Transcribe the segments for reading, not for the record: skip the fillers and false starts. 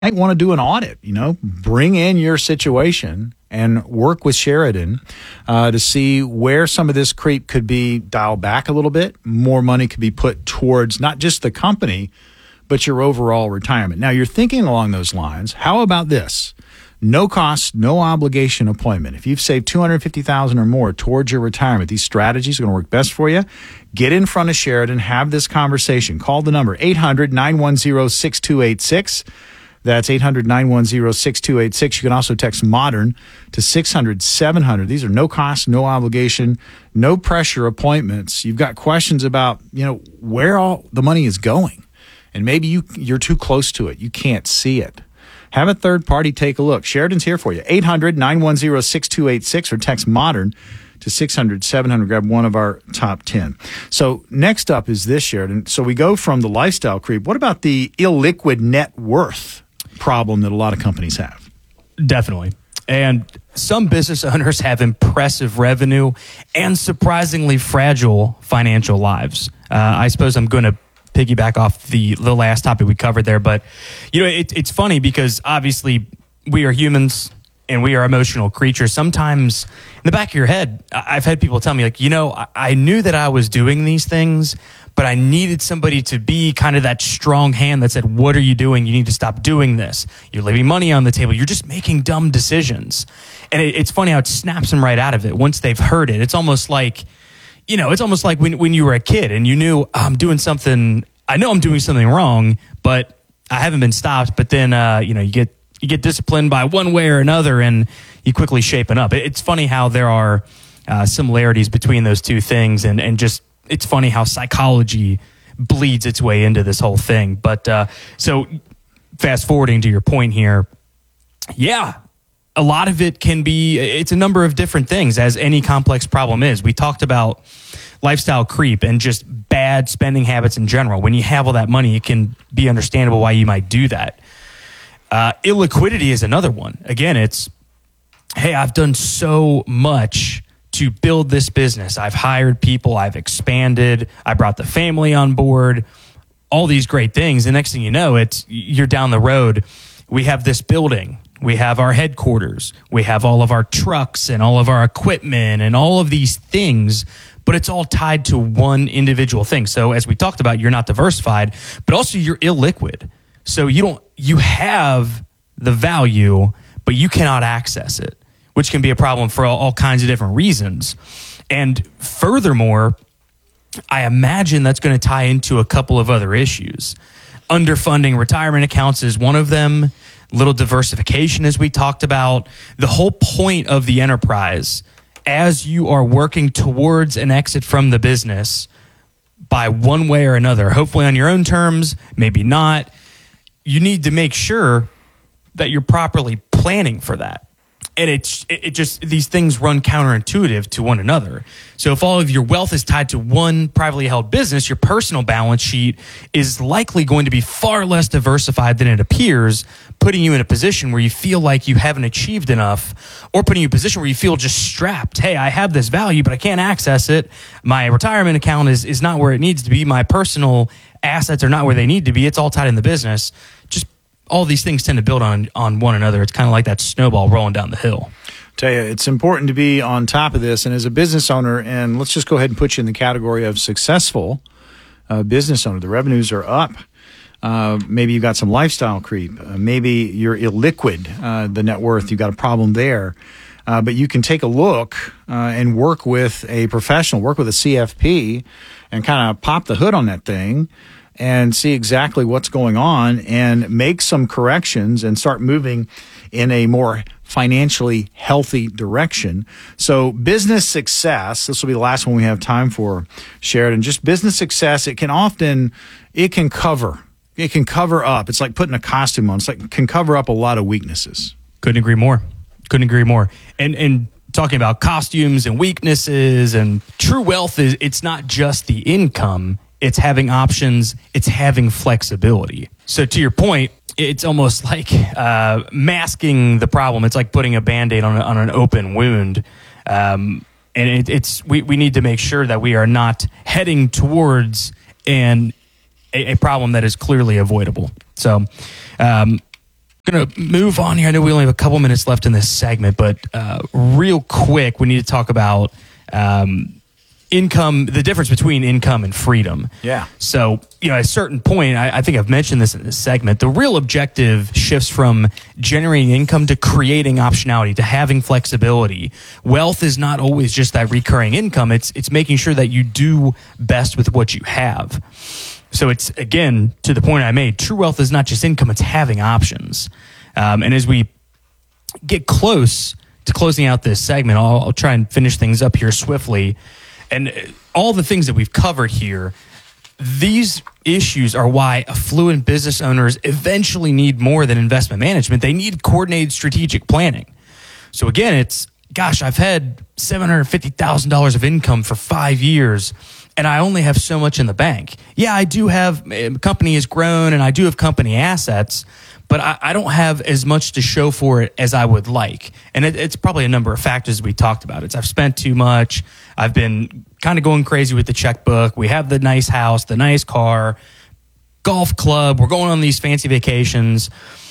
might want to do an audit, bring in your situation and work with Sheridan to see where some of this creep could be dialed back a little bit. More money could be put towards not just the company, but your overall retirement. Now, you're thinking along those lines. How about this? No cost, no obligation appointment. If you've saved $250,000 or more towards your retirement, these strategies are going to work best for you. Get in front of Sheridan, have this conversation. Call the number 800-910-6286. That's 800-910-6286. You can also text MODERN to 600-700. These are no cost, no obligation, no pressure appointments. You've got questions about, where all the money is going. And maybe you're too close to it. You can't see it. Have a third party take a look. Sheridan's here for you. 800-910-6286 or text MODERN to 600-700. Grab one of our top 10. So next up is this, Sheridan. So we go from the lifestyle creep. What about the illiquid net worth problem that a lot of companies have? Definitely. And some business owners have impressive revenue and surprisingly fragile financial lives. I suppose I'm going to piggyback off the last topic we covered there. But, it's funny because obviously we are humans and we are emotional creatures. Sometimes in the back of your head, I've had people tell me I knew that I was doing these things, but I needed somebody to be kind of that strong hand that said, what are you doing? You need to stop doing this. You're leaving money on the table. You're just making dumb decisions. And it's funny how it snaps them right out of it once they've heard it. It's almost like, when you were a kid and you knew I'm doing something wrong, but I haven't been stopped. But then, you get disciplined by one way or another and you quickly shapen up. It's funny how there are similarities between those two things. And just, it's funny how psychology bleeds its way into this whole thing. But so fast forwarding to your point here. Yeah. A lot of it it's a number of different things, as any complex problem is. We talked about lifestyle creep and just bad spending habits in general. When you have all that money, it can be understandable why you might do that. Illiquidity is another one. Again, it's, hey, I've done so much to build this business. I've hired people, I've expanded, I brought the family on board, all these great things. The next thing you know, you're down the road. We have this building. We have our headquarters. We have all of our trucks and all of our equipment and all of these things, but it's all tied to one individual thing. So as we talked about, you're not diversified, but also you're illiquid. So you have the value, but you cannot access it, which can be a problem for all kinds of different reasons. And furthermore, I imagine that's going to tie into a couple of other issues. Underfunding retirement accounts is one of them. Little diversification, as we talked about. The whole point of the enterprise, as you are working towards an exit from the business by one way or another, hopefully on your own terms, maybe not, you need to make sure that you're properly planning for that. And it just, these things run counterintuitive to one another. So if all of your wealth is tied to one privately held business, your personal balance sheet is likely going to be far less diversified than it appears, putting you in a position where you feel like you haven't achieved enough, or putting you in a position where you feel just strapped. Hey, I have this value, but I can't access it. My retirement account is not where it needs to be. My personal assets are not where they need to be. It's all tied in the business. Just all these things tend to build on one another. It's kind of like that snowball rolling down the hill. Tell you, it's important to be on top of this. And as a business owner, and let's just go ahead and put you in the category of successful business owner. The revenues are up. Maybe you've got some lifestyle creep. Maybe you're illiquid, the net worth. You've got a problem there. But you can take a look and work with a professional, work with a CFP, and kind of pop the hood on that thing and see exactly what's going on and make some corrections and start moving in a more financially healthy direction. So business success, this will be the last one we have time for, Sheridan. Just business success, it can cover up. It's like putting a costume on. It can cover up a lot of weaknesses. Couldn't agree more. And talking about costumes and weaknesses and true wealth it's not just the income. It's having options. It's having flexibility. So to your point, it's almost like masking the problem. It's like putting a Band-Aid on an open wound. And we need to make sure that we are not heading towards a problem that is clearly avoidable. So Going to move on here. I know we only have a couple minutes left in this segment, but real quick, we need to talk about income, the difference between income and freedom. Yeah. So, at a certain point, I think I've mentioned this in this segment, the real objective shifts from generating income to creating optionality, to having flexibility. Wealth is not always just that recurring income. It's making sure that you do best with what you have. So it's, again, to the point I made, true wealth is not just income, it's having options. And as we get close to closing out this segment, I'll try and finish things up here swiftly. And all the things that we've covered here, these issues are why affluent business owners eventually need more than investment management. They need coordinated strategic planning. So again, I've had $750,000 of income for 5 years, and I only have so much in the bank. Yeah, I do have, company has grown, and I do have company assets, but I don't have as much to show for it as I would like. And it's probably a number of factors we talked about. I've spent too much. I've been kind of going crazy with the checkbook. We have the nice house, the nice car, golf club. We're going on these fancy vacations.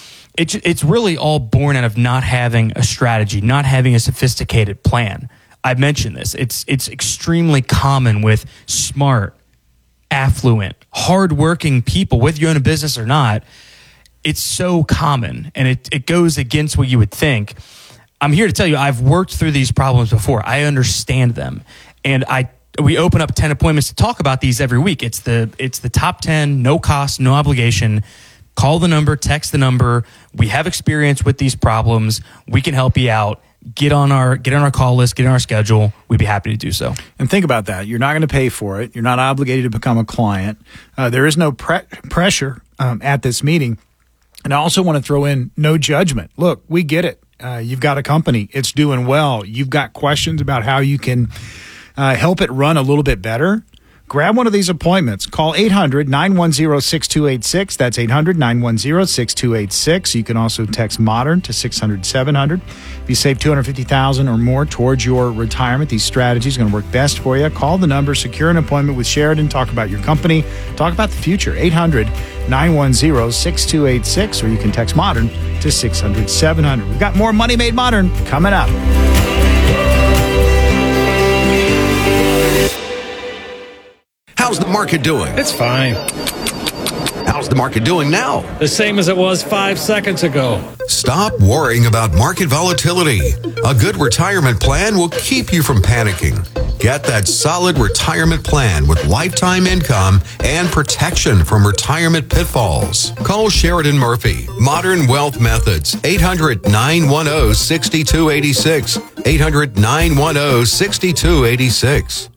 It's really all born out of not having a strategy, not having a sophisticated plan. I've mentioned this. It's extremely common with smart, affluent, hardworking people, whether you own a business or not. It's so common, and it goes against what you would think. I'm here to tell you, I've worked through these problems before. I understand them, and we open up 10 appointments to talk about these every week. It's the top 10, no cost, no obligation. Call the number, text the number. We have experience with these problems. We can help you out. Get on our call list, get on our schedule. We'd be happy to do so. And think about that. You're not going to pay for it. You're not obligated to become a client. There is no pressure at this meeting. And I also want to throw in no judgment. Look, we get it. You've got a company. It's doing well. You've got questions about how you can help it run a little bit better. Grab one of these appointments. Call 800-910-6286. That's 800-910-6286. You can also text MODERN to 600-700. If you save $250,000 or more towards your retirement, these strategies are going to work best for you. Call the number, secure an appointment with Sheridan, talk about your company, talk about the future. 800-910-6286, or you can text MODERN to 600-700. We've got more Money Made Modern coming up. How's the market doing? It's fine. How's the market doing now? The same as it was 5 seconds ago. Stop worrying about market volatility. A good retirement plan will keep you from panicking. Get that solid retirement plan with lifetime income and protection from retirement pitfalls. Call Sheridan Murphy, Modern Wealth Methods, 800-910-6286, 800-910-6286.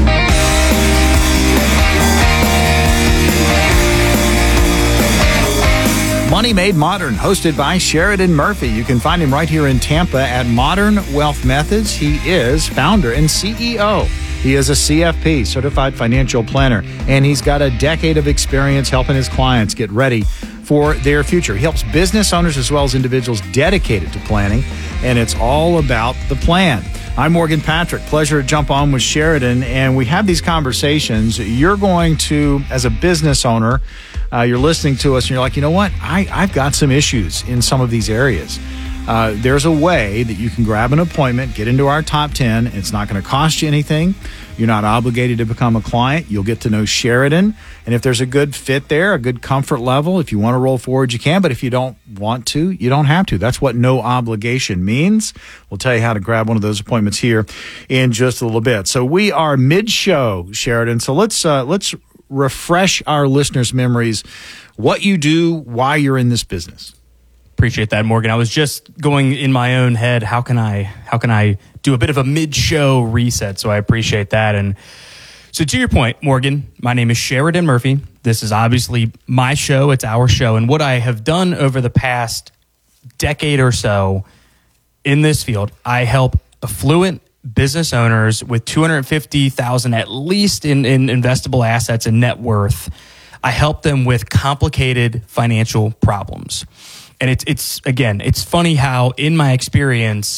Money Made Modern, hosted by Sheridan Murphy. You can find him right here in Tampa at Modern Wealth Methods. He is founder and CEO. He is a CFP, Certified Financial Planner, and he's got a decade of experience helping his clients get ready for their future. He helps business owners as well as individuals dedicated to planning, and it's all about the plan. I'm Morgan Patrick. Pleasure to jump on with Sheridan, and we have these conversations. You're going to, as a business owner, you're listening to us and you're like, you know what? I've got some issues in some of these areas. There's a way that you can grab an appointment, get into our top 10. It's not going to cost you anything. You're not obligated to become a client. You'll get to know Sheridan. And if there's a good fit there, a good comfort level, if you want to roll forward, you can. But if you don't want to, you don't have to. That's what no obligation means. We'll tell you how to grab one of those appointments here in just a little bit. So we are mid-show, Sheridan. So let's refresh our listeners' memories, what you do, why you're in this business. Appreciate that, Morgan. I was just going in my own head, how can I do a bit of a mid-show reset? So I appreciate that. And so to your point, Morgan, my name is Sheridan Murphy. This is obviously my show. It's our show. And what I have done over the past decade or so in this field, I help affluent business owners with $250,000 at least in investable assets and net worth. I help them with complicated financial problems. And it's funny how in my experience,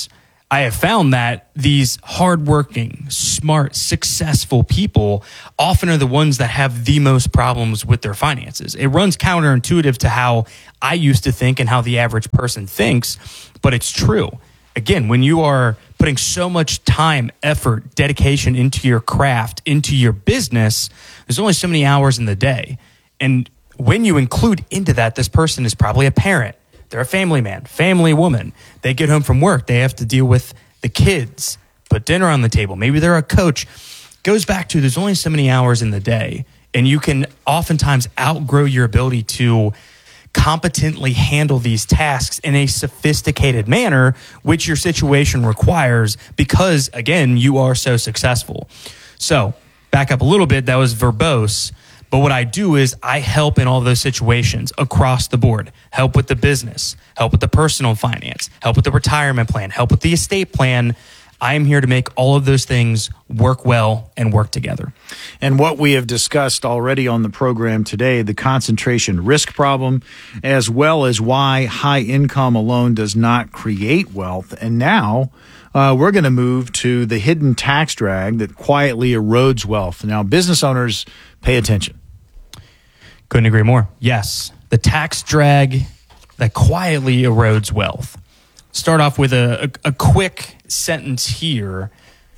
I have found that these hardworking, smart, successful people often are the ones that have the most problems with their finances. It runs counterintuitive to how I used to think and how the average person thinks, but it's true. Again, when you are putting so much time, effort, dedication into your craft, into your business, there's only so many hours in the day. And when you include into that, this person is probably a parent. They're a family man, family woman. They get home from work. They have to deal with the kids, put dinner on the table. Maybe they're a coach. Goes back to there's only so many hours in the day, and you can oftentimes outgrow your ability to competently handle these tasks in a sophisticated manner, which your situation requires because, again, you are so successful. So back up a little bit. That was verbose. But what I do is I help in all those situations across the board. Help with the business, help with the personal finance, help with the retirement plan, help with the estate plan. I am here to make all of those things work well and work together. And what we have discussed already on the program today, the concentration risk problem, as well as why high income alone does not create wealth. And now we're going to move to the hidden tax drag that quietly erodes wealth. Now, business owners, pay attention. Couldn't agree more. Yes, the tax drag that quietly erodes wealth. Start off with a quick sentence here.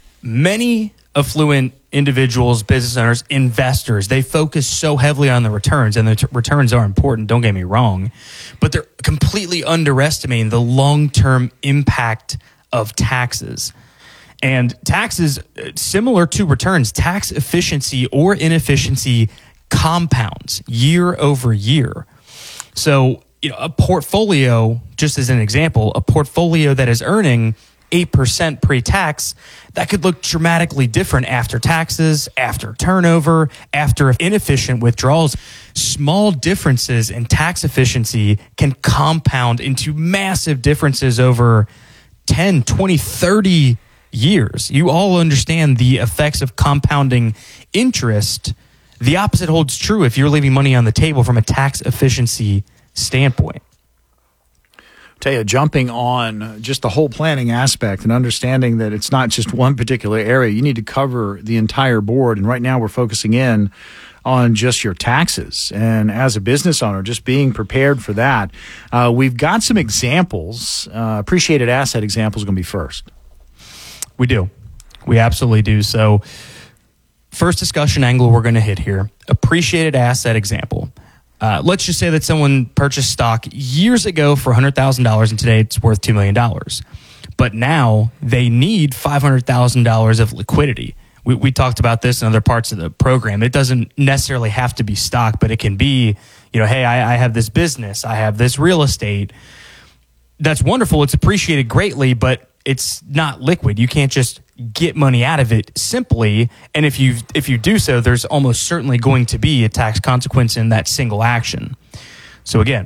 Many affluent individuals, business owners, investors, they focus so heavily on the returns, and the returns are important, don't get me wrong, but they're completely underestimating the long-term impact of taxes. And taxes, similar to returns, tax efficiency or inefficiency compounds year over year. So, a portfolio, just as an example, a portfolio that is earning 8% pre-tax, that could look dramatically different after taxes, after turnover, after inefficient withdrawals. Small differences in tax efficiency can compound into massive differences over 10, 20, 30 years. You all understand the effects of compounding interest. The opposite holds true if you're leaving money on the table from a tax efficiency standpoint. Tell you, jumping on just the whole planning aspect and understanding that it's not just one particular area. You need to cover the entire board. And right now we're focusing in on just your taxes. And as a business owner, just being prepared for that. We've got some examples. Appreciated asset examples are going to be first. We do. We absolutely do. So first discussion angle we're going to hit here, appreciated asset example. Let's just say that someone purchased stock years ago for $100,000 and today it's worth $2 million. But now they need $500,000 of liquidity. We talked about this in other parts of the program. It doesn't necessarily have to be stock, but it can be, hey, I have this business, I have this real estate. That's wonderful. It's appreciated greatly, but it's not liquid. You can't just get money out of it simply. And if you do so, there's almost certainly going to be a tax consequence in that single action. So again,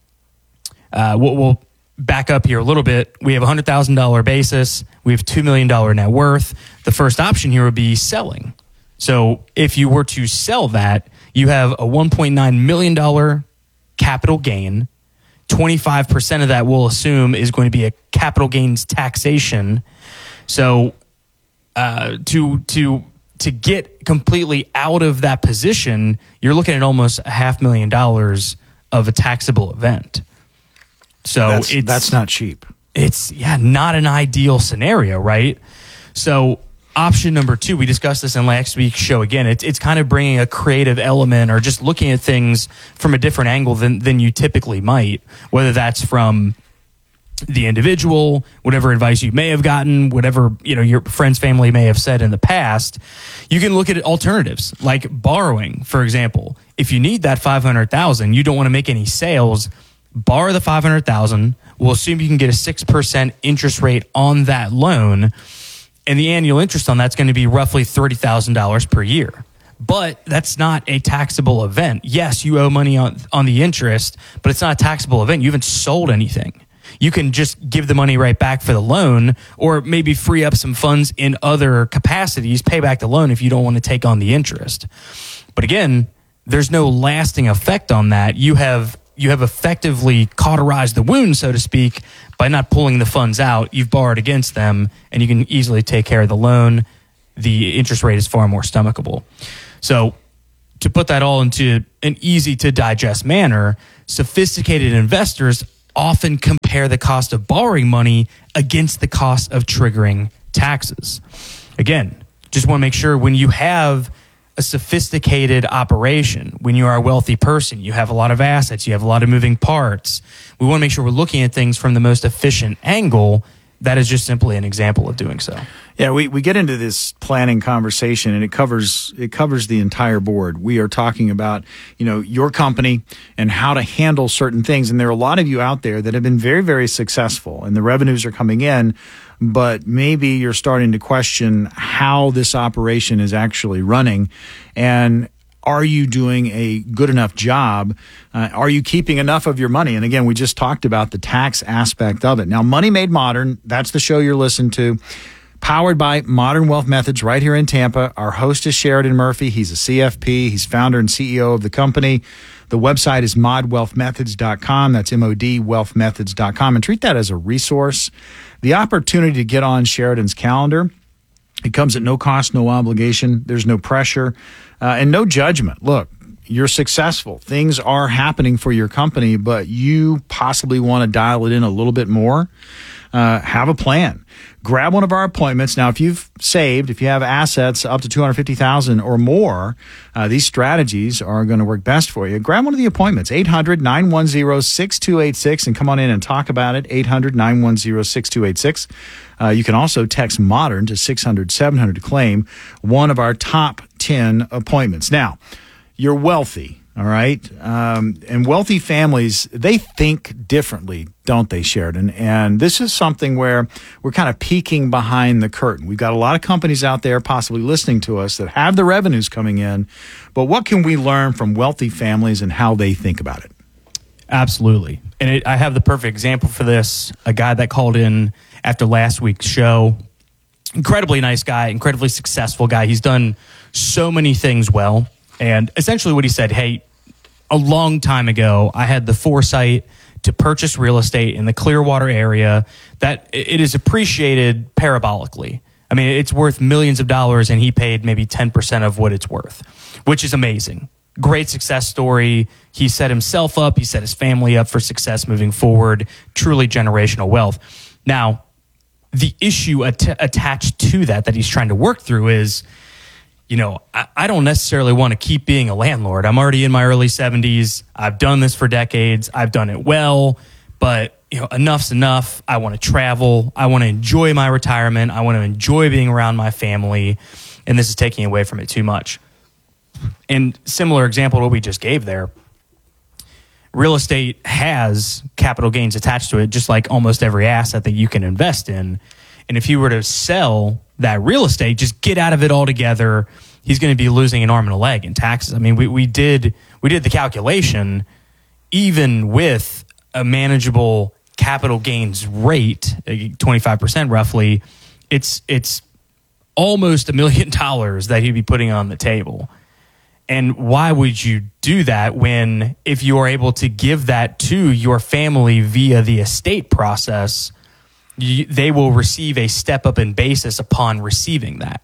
we'll back up here a little bit. We have a $100,000 basis. We have $2 million net worth. The first option here would be selling. So if you were to sell that, you have a $1.9 million capital gain. 25% of that we'll assume is going to be a capital gains taxation. So to get completely out of that position, you're looking at almost $500,000 of a taxable event. So that's not cheap. It's not an ideal scenario, right? So option number 2, we discussed this in last week's show again. It's kind of bringing a creative element or just looking at things from a different angle than you typically might, whether that's from the individual, whatever advice you may have gotten, whatever your friends, family may have said in the past. You can look at alternatives like borrowing, for example. If you need that $500,000, you don't want to make any sales, borrow the $500,000. We'll assume you can get a 6% interest rate on that loan. And the annual interest on that's going to be roughly $30,000 per year. But that's not a taxable event. Yes, you owe money on the interest, but it's not a taxable event. You haven't sold anything. You can just give the money right back for the loan, or maybe free up some funds in other capacities, pay back the loan if you don't want to take on the interest. But again, there's no lasting effect on that. You have you have effectively cauterized the wound, so to speak, by not pulling the funds out. You've borrowed against them, and you can easily take care of the loan. The interest rate is far more stomachable. So to put that all into an easy to digest manner, sophisticated investors often compare the cost of borrowing money against the cost of triggering taxes. Again, just want to make sure when you have a sophisticated operation, when you are a wealthy person, you have a lot of assets, you have a lot of moving parts, we want to make sure we're looking at things from the most efficient angle. That is just simply an example of doing so. Yeah, we get into this planning conversation, and it covers the entire board. We are talking about, your company and how to handle certain things. And there are a lot of you out there that have been very, very successful, and the revenues are coming in, but maybe you're starting to question how this operation is actually running. And are you doing a good enough job? Are you keeping enough of your money? And again, we just talked about the tax aspect of it. Now, Money Made Modern, that's the show you're listening to, powered by Modern Wealth Methods right here in Tampa. Our host is Sheridan Murphy. He's a CFP. He's founder and CEO of the company. The website is modwealthmethods.com. That's modwealthmethods.com. And treat that as a resource. The opportunity to get on Sheridan's calendar, it comes at no cost, no obligation. There's no pressure and no judgment. Look, you're successful. Things are happening for your company, but you possibly want to dial it in a little bit more. Have a plan. Grab one of our appointments. Now, if you've saved, if you have assets up to $250,000 or more, these strategies are going to work best for you. Grab one of the appointments, 800-910-6286, and come on in and talk about it, 800-910-6286. You can also text MODERN to 600-700 to claim one of our top 10 appointments. Now, you're wealthy, all right? And wealthy families, they think differently, don't they, Sheridan? And this is something where we're kind of peeking behind the curtain. We've got a lot of companies out there possibly listening to us that have the revenues coming in, but what can we learn from wealthy families and how they think about it? Absolutely. And I have the perfect example for this, a guy that called in after last week's show. Incredibly nice guy, incredibly successful guy. He's done so many things well. And essentially what he said, hey, a long time ago, I had the foresight to purchase real estate in the Clearwater area that it is appreciated parabolically. I mean, it's worth millions of dollars, and he paid maybe 10% of what it's worth, which is amazing. Great success story. He set himself up. He set his family up for success moving forward. Truly generational wealth. Now, the issue attached to that he's trying to work through is, I don't necessarily want to keep being a landlord. I'm already in my early 70s. I've done this for decades. I've done it well, but enough's enough. I want to travel. I want to enjoy my retirement. I want to enjoy being around my family, and this is taking away from it too much. And similar example to what we just gave there, real estate has capital gains attached to it, just like almost every asset that you can invest in. And if you were to sell that real estate, just get out of it altogether, he's going to be losing an arm and a leg in taxes. I mean, we did the calculation, even with a manageable capital gains rate, 25% roughly, it's almost $1 million that he'd be putting on the table. And why would you do that when, if you are able to give that to your family via the estate process, they will receive a step up in basis upon receiving that?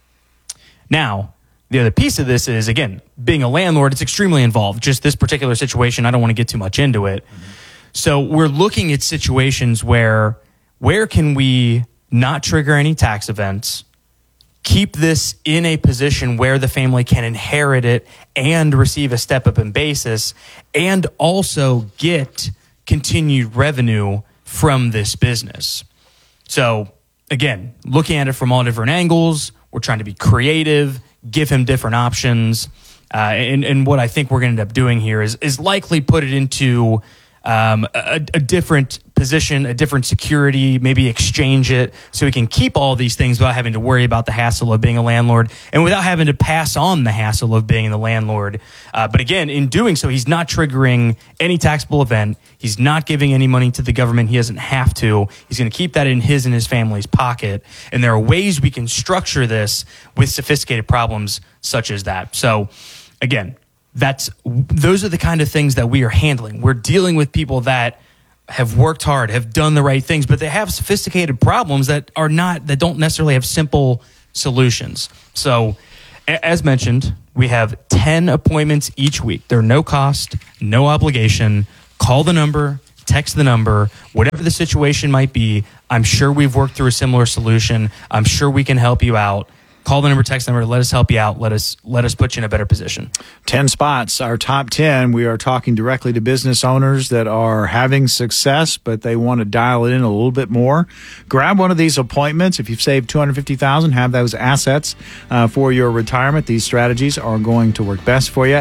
Now, the other piece of this is, again, being a landlord, it's extremely involved. Just this particular situation, I don't want to get too much into it. Mm-hmm. So we're looking at situations where can we not trigger any tax events, keep this in a position where the family can inherit it and receive a step up in basis, and also get continued revenue from this business. So again, looking at it from all different angles, we're trying to be creative, give him different options. And what I think we're going to end up doing here is likely put it into a different position, a different security, maybe exchange it so we can keep all these things without having to worry about the hassle of being a landlord and without having to pass on the hassle of being the landlord. But again, in doing so, he's not triggering any taxable event. He's not giving any money to the government. He doesn't have to. He's going to keep that in his and his family's pocket. And there are ways we can structure this with sophisticated problems such as that. So again, those are the kind of things that we are handling. We're dealing with people that have worked hard, have done the right things, but they have sophisticated problems that don't necessarily have simple solutions. So, as mentioned, we have 10 appointments each week. They're no cost, no obligation. Call the number, text the number, whatever the situation might be. I'm sure we've worked through a similar solution. I'm sure we can help you out. Call the number, text the number, let us help you out. Let us put you in a better position. 10 spots, our top 10. We are talking directly to business owners that are having success, but they want to dial it in a little bit more. Grab one of these appointments. If you've saved $250,000, have those assets for your retirement. These strategies are going to work best for you.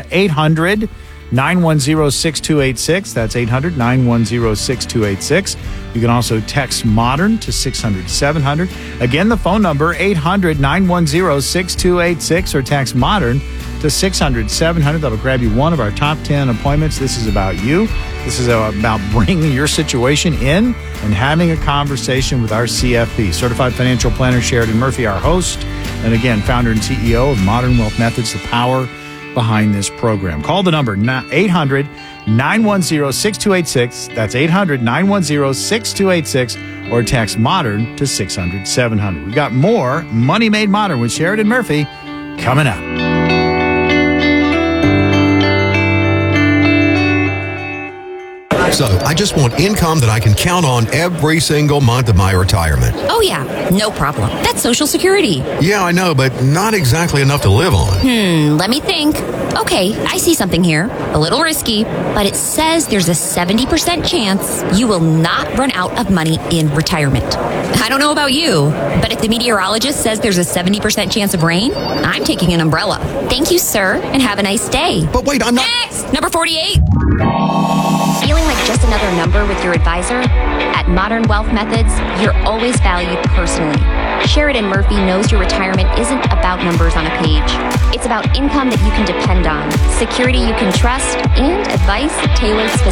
800-910-6286. That's 800-910-6286. You can also text MODERN to 600-700. Again, the phone number, 800-910-6286, or text MODERN to 600-700. That'll grab you one of our top 10 appointments. This is about you. This is about bringing your situation in and having a conversation with our CFP, Certified Financial Planner Sheridan Murphy, our host, and again, founder and CEO of Modern Wealth Methods, the power behind this program. Call the number 800-910-6286. That's 800-910-6286, or text MODERN to 600-700. We've got more Money Made Modern with Sheridan Murphy coming up. So I just want income that I can count on every single month of my retirement. Oh, yeah, no problem. That's Social Security. Yeah, I know, but not exactly enough to live on. Let me think. Okay, I see something here. A little risky, but it says there's a 70% chance you will not run out of money in retirement. I don't know about you, but if the meteorologist says there's a 70% chance of rain, I'm taking an umbrella. Thank you, sir, and have a nice day. But wait, I'm not... Next! Number 48. Feeling like just another number with your advisor? At Modern Wealth Methods, you're always valued personally. Sheridan Murphy knows your retirement isn't about numbers on a page. It's about income that you can depend on, security you can trust, and advice tailored specifically